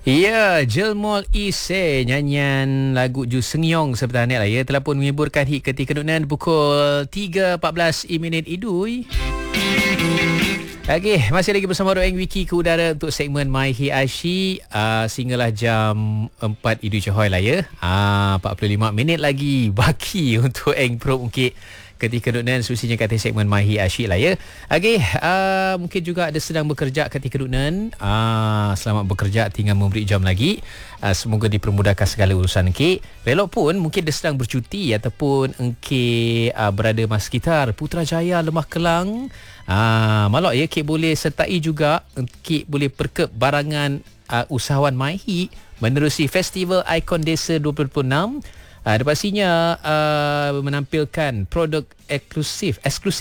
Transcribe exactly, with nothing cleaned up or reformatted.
Ya, Jelmol Ise nyanyian lagu Ju Sengyong sebentar ni lah ya telah pun menghiburkan hit ketika kedudukan pukul tiga empat belas minit idui. Okey, masih lagi bersama Roeng Wiki ke udara untuk segmen My Hit Aishi uh, sehinggalah jam empat idui Johor lah ya. Uh, empat puluh lima minit lagi baki untuk Eng Pro Ungkit ketika kedudukan susinya kata segmen My Hit Aishi lah ya. Okey, uh, mungkin juga ada sedang bekerja ketika kedudukan. Uh, selamat bekerja, tinggal memberi jam lagi. Uh, semoga dipermudahkan segala urusan Engkit. Belok pun mungkin dia sedang bercuti ataupun Engkit uh, berada mas sekitar Putrajaya, Lemah Kelang. Ah, malak ya, Kik boleh sertai juga. Kik boleh perkep barangan uh, usahawan MyHit menerusi Festival Ikon Desa dua ribu dua puluh enam. Uh, dia pastinya uh, menampilkan produk eksklusif eksklusif